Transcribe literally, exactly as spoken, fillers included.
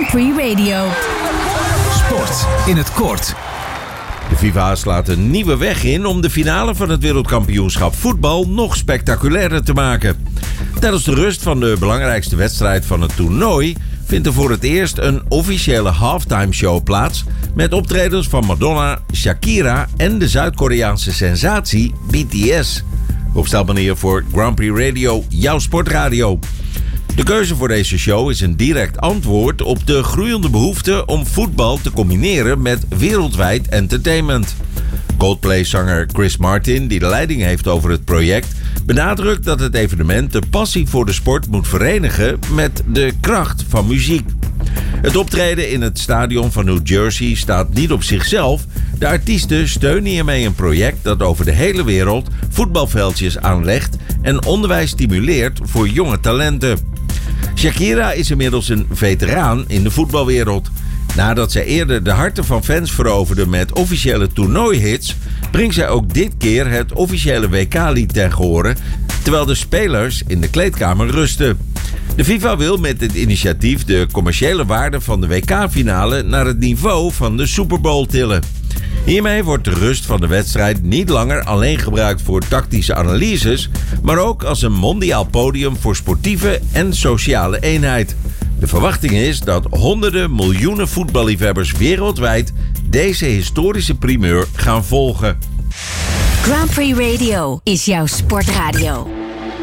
Prix Radio. Sport in het kort. De FIFA slaat een nieuwe weg in om de finale van het wereldkampioenschap voetbal nog spectaculairder te maken. Tijdens de rust van de belangrijkste wedstrijd van het toernooi vindt er voor het eerst een officiële halftime show plaats met optredens van Madonna, Shakira en de Zuid-Koreaanse sensatie B T S. Opstelmanier voor Grand Prix Radio, jouw sportradio. De keuze voor deze show is een direct antwoord op de groeiende behoefte om voetbal te combineren met wereldwijd entertainment. Coldplay-zanger Chris Martin, die de leiding heeft over het project, benadrukt dat het evenement de passie voor de sport moet verenigen met de kracht van muziek. Het optreden in het stadion van New Jersey staat niet op zichzelf. De artiesten steunen hiermee een project dat over de hele wereld voetbalveldjes aanlegt en onderwijs stimuleert voor jonge talenten. Shakira is inmiddels een veteraan in de voetbalwereld. Nadat zij eerder de harten van fans veroverde met officiële toernooihits, brengt zij ook dit keer het officiële W K-lied ten gehore, terwijl de spelers in de kleedkamer rusten. De FIFA wil met dit initiatief de commerciële waarde van de W K-finale naar het niveau van de Super Bowl tillen. Hiermee wordt de rust van de wedstrijd niet langer alleen gebruikt voor tactische analyses, maar ook als een mondiaal podium voor sportieve en sociale eenheid. De verwachting is dat honderden miljoenen voetballiefhebbers wereldwijd deze historische primeur gaan volgen. Grand Prix Radio is jouw sportradio.